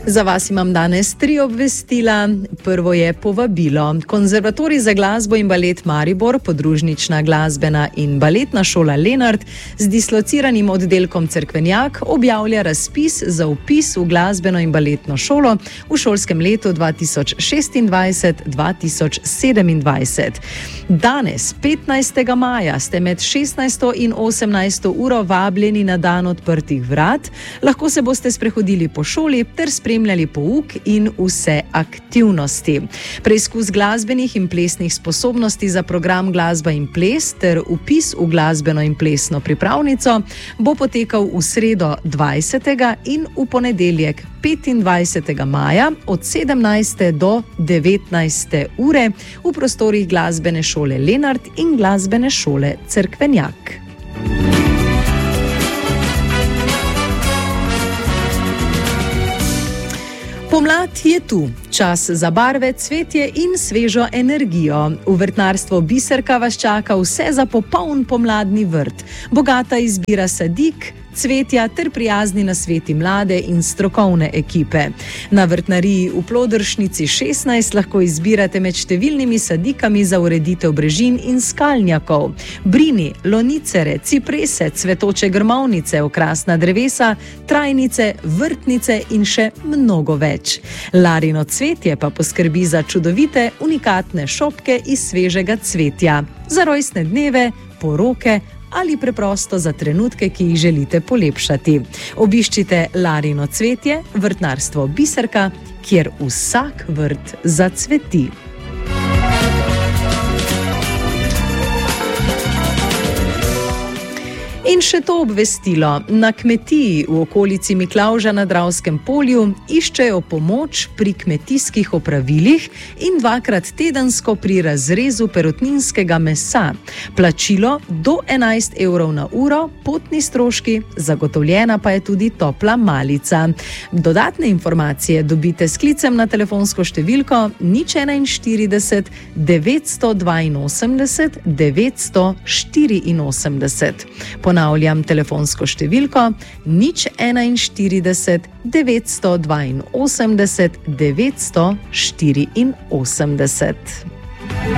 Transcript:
Za vas imam danes 3 obvestila. Prvo je povabilo. Konzervatorij za glasbo in balet Maribor, podružnična glasbena in baletna šola Lenart z dislociranim oddelkom Cerkvenjak objavlja razpis za vpis v glasbeno in baletno šolo v šolskem letu 2026-2027. Danes, 15. maja, ste med 16. in 18. uro vabljeni na dan odprtih vrat. Lahko se boste sprehodili po šoli ter spremljali pouk in vse aktivnosti. Preizkus glasbenih in plesnih sposobnosti za program Glasba in ples ter vpis v glasbeno in plesno pripravnico bo potekal v sredo 20. in v ponedeljek 25. maja od 17. do 19. ure v prostorih glasbene šole Lenart in glasbene šole Cerkvenjak. Pomlad je tu, čas za barve, cvetje in svežo energijo. V vrtnarstvo Biserka vas čaka vse za popoln pomladni vrt. Bogata izbira sadik, cvetja ter prijazni nasveti mlade in strokovne ekipe. Na vrtnariji v Plodršnici 16 lahko izbirate med številnimi sadikami za ureditev brežin in skalnjakov. Brini, lonicere, ciprese, cvetoče grmovnice, okrasna drevesa, trajnice, vrtnice in še mnogo več. Larino cvetje pa poskrbi za čudovite, unikatne šopke iz svežega cvetja. Za rojstne dneve, poroke ali preprosto za trenutke, ki jih želite polepšati. Obiščite Larino cvetje, vrtnarstvo Biserka, kjer vsak vrt zacveti. In še to obvestilo. Na kmetiji v okolici Miklavža na Dravskem polju iščejo pomoč pri kmetijskih opravilih in 2-krat tedensko pri razrezu perutninskega mesa. Plačilo do 11 evrov na uro, potni stroški, zagotovljena pa je tudi topla malica. Dodatne informacije dobite s klicem na telefonsko številko 041 982 984. Ponavljam telefonsko številko 041 982 984.